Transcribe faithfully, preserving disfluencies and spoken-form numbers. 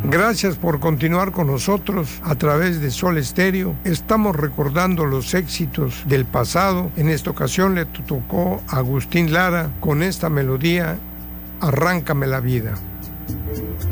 Gracias por continuar con nosotros a través de Sol Estéreo. Estamos recordando los éxitos del pasado. En esta ocasión le tocó a Agustín Lara con esta melodía, Arráncame la vida.